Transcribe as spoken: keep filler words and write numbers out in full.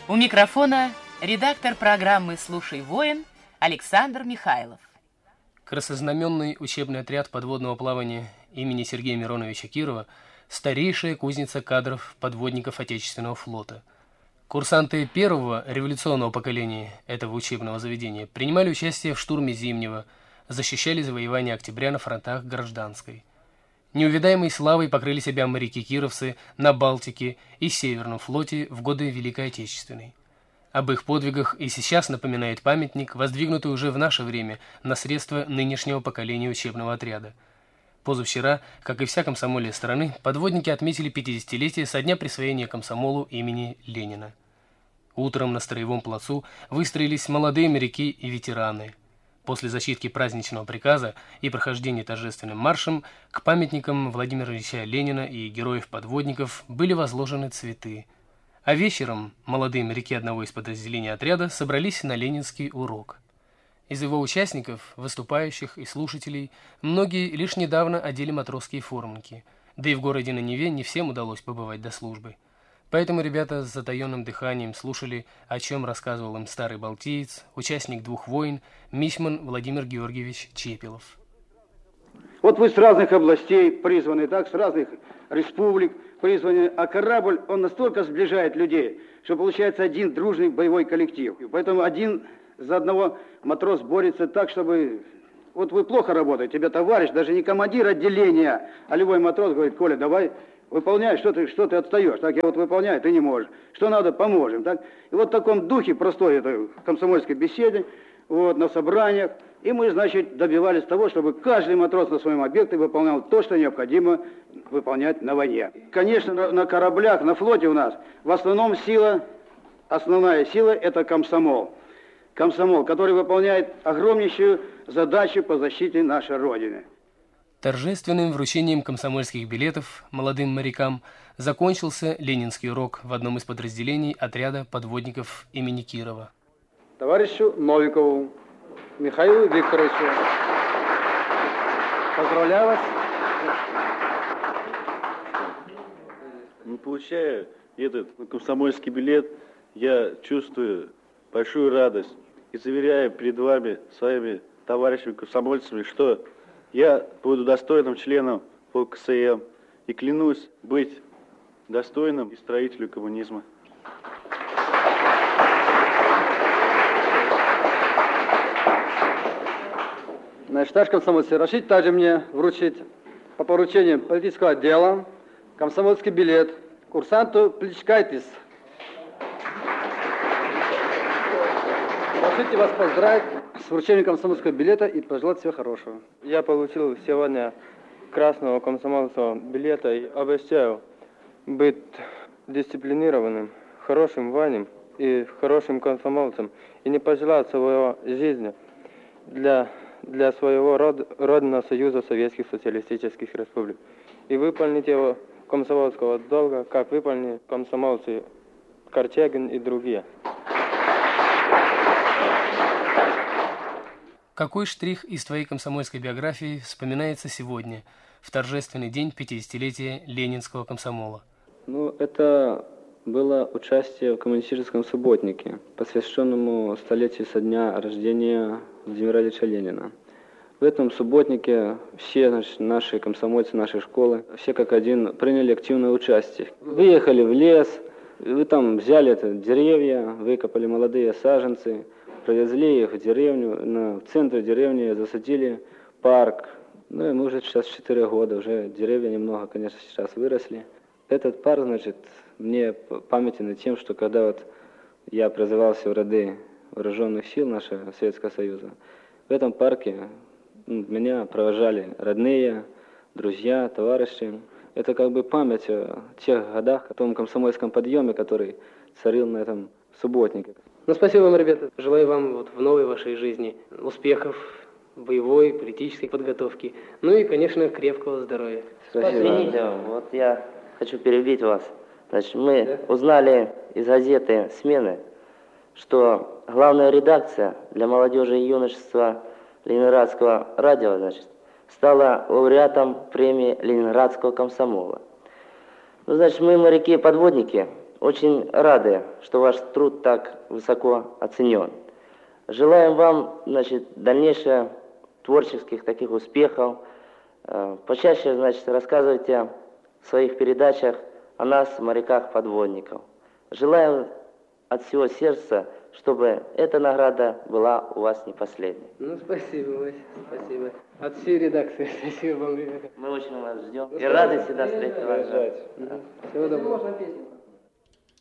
У микрофона редактор программы «Слушай, воин» Александр Михайлов. Краснознаменный учебный отряд подводного плавания имени Сергея Мироновича Кирова – старейшая кузница кадров подводников Отечественного флота. Курсанты первого революционного поколения этого учебного заведения принимали участие в штурме Зимнего, защищали завоевание октября на фронтах Гражданской. Неувидаемой славой покрыли себя моряки-кировцы на Балтике и Северном флоте в годы Великой Отечественной. Об их подвигах и сейчас напоминает памятник, воздвигнутый уже в наше время на средства нынешнего поколения учебного отряда. Позавчера, как и вся комсомольная страны, подводники отметили пятидесятилетие со дня присвоения комсомолу имени Ленина. Утром на Строевом плацу выстроились молодые моряки и ветераны. После зачитки праздничного приказа и прохождения торжественным маршем к памятникам Владимира Ильича Ленина и героев-подводников были возложены цветы. А вечером молодые моряки одного из подразделений отряда собрались на ленинский урок. Из его участников, выступающих и слушателей, многие лишь недавно одели матросские форменки, да и в городе на Неве не всем удалось побывать до службы. Поэтому ребята с затаенным дыханием слушали, о чем рассказывал им старый балтиец, участник двух войн, мичман Владимир Георгиевич Чепелов. Вот вы с разных областей призваны, так, с разных республик призваны, а корабль, он настолько сближает людей, что получается один дружный боевой коллектив. Поэтому один за одного матрос борется так, чтобы... Вот вы плохо работаете, тебе товарищ, даже не командир отделения, а любой матрос говорит: Коля, давай... Выполняй, что ты, что ты отстаешь, так, я вот выполняю, ты не можешь. Что надо, поможем, так. И вот в таком духе простой этой комсомольской беседе, вот, на собраниях, и мы, значит, добивались того, чтобы каждый матрос на своем объекте выполнял то, что необходимо выполнять на войне. Конечно, на, на кораблях, на флоте у нас в основном сила, основная сила – это комсомол. Комсомол, который выполняет огромнейшую задачу по защите нашей Родины. Торжественным вручением комсомольских билетов молодым морякам закончился ленинский урок в одном из подразделений отряда подводников имени Кирова. Товарищу Новикову Михаилу Викторовичу, поздравляю вас. Ну, получая этот комсомольский билет, я чувствую большую радость и заверяю перед вами, своими товарищами-комсомольцами, что я буду достойным членом ПОКСМ и клянусь быть достойным и строителем коммунизма. Значит, товарищ комсомольцы, разрешите также мне вручить по поручению политического отдела комсомольский билет курсанту Пличкайтис. Разрешите вас поздравить с вручением комсомольского билета и пожелать всего хорошего. Я получил сегодня красного комсомольского билета и обещаю быть дисциплинированным, хорошим воином и хорошим комсомольцем и не пожелать своей жизни для, для своего род, родного Союза Советских Социалистических Республик и выполнить его комсомольского долга, как выполнили комсомольцы Корчагин и другие. Какой штрих из твоей комсомольской биографии вспоминается сегодня, в торжественный день пятидесятилетия Ленинского комсомола? Ну, это было участие в коммунистическом субботнике, посвященному столетию со дня рождения Владимира Ильича Ленина. В этом субботнике все, значит, наши комсомольцы нашей школы, все как один приняли активное участие. Выехали в лес, вы там взяли это, деревья, выкопали молодые саженцы, провезли их в деревню, на, в центр деревни засадили парк. Ну и мы уже сейчас четыре года, уже деревья немного, конечно, сейчас выросли. Этот парк, значит, мне памятен тем, что когда вот я призывался в ряды вооруженных сил нашего Советского Союза, в этом парке меня провожали родные, друзья, товарищи. Это как бы память о тех годах, о том комсомольском подъеме, который царил на этом субботнике. Ну, спасибо вам, ребята. Желаю вам вот в новой вашей жизни успехов, боевой, политической подготовки. Ну и, конечно, крепкого здоровья. Извините, вот я хочу перебить вас. Значит, мы да? узнали из газеты «Смены», что главная редакция для молодежи и юношества Ленинградского радио, значит, стала лауреатом премии Ленинградского комсомола. Ну, значит, мы, моряки-подводники, очень рады, что ваш труд так высоко оценен. Желаем вам, значит, дальнейших творческих таких успехов. Почаще, значит, рассказывайте в своих передачах о нас, моряках-подводников. Желаем от всего сердца, чтобы эта награда была у вас не последней. Ну, спасибо, Вася, спасибо. От всей редакции спасибо вам. Мы очень вас ждем и рады всегда встретить вас. Всего доброго.